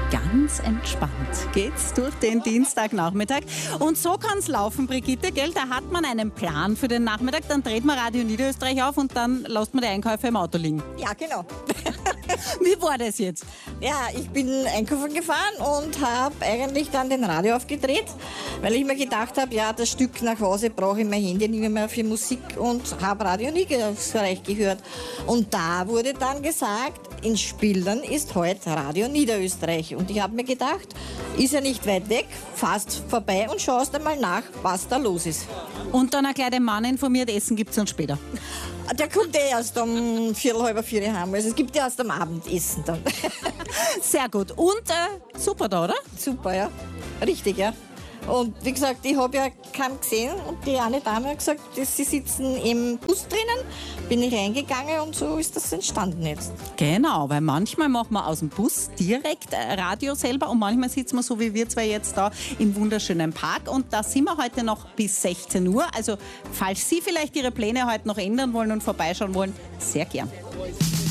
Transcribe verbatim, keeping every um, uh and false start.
Ganz entspannt geht's durch den Dienstagnachmittag. Und so kann's laufen, Brigitte, gell? Da hat man einen Plan für den Nachmittag, dann dreht man Radio Niederösterreich auf und dann lässt man die Einkäufe im Auto liegen. Ja, genau. Wie war das jetzt? Ja, ich bin einkaufen gefahren und habe eigentlich dann den Radio aufgedreht, weil ich mir gedacht habe, ja, das Stück nach Hause brauche ich mein Handy nicht mehr für Musik und habe Radio Niederösterreich gehört. Und da wurde dann gesagt, in Spillern ist heute Radio Niederösterreich. Und ich habe mir gedacht, ist ja nicht weit weg, fast vorbei und schaust einmal nach, was da los ist. Und dann erklärt der Mann informiert, Essen gibt's dann später. Der kommt eh erst um viertel, halb vier heim. Also es gibt ja erst am Abendessen dann. Sehr gut. Und äh, super da, oder? Super, ja. Richtig, ja. Und wie gesagt, ich habe ja keinen gesehen und die eine Dame hat gesagt, dass sie sitzen im Bus drinnen. Bin ich reingegangen und so ist das entstanden jetzt. Genau, weil manchmal machen wir aus dem Bus direkt äh, Radio selber und manchmal sitzen wir so wie wir zwei jetzt da im wunderschönen Park und da sind wir heute noch bis sechzehn Uhr. Also falls Sie vielleicht Ihre Pläne heute noch ändern wollen und vorbeischauen wollen, sehr gern.